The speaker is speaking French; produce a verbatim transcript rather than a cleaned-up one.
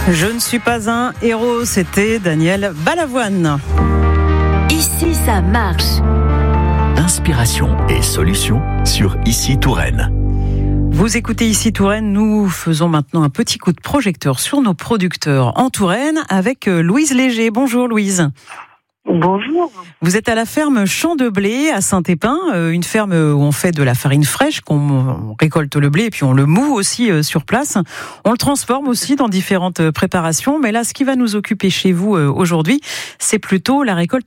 Je ne suis pas un héros, c'était Daniel Balavoine. Ici, ça marche. Inspiration et solutions sur Ici Touraine. Vous écoutez Ici Touraine, nous faisons maintenant un petit coup de projecteur sur nos producteurs en Touraine avec Louise Léger. Bonjour Louise. Bonjour. Vous êtes à la ferme Champ de Blé à Saint-Épin, une ferme où on fait de la farine fraîche, qu'on récolte le blé et puis on le moue aussi sur place. On le transforme aussi dans différentes préparations, mais là ce qui va nous occuper chez vous aujourd'hui, c'est plutôt la récolte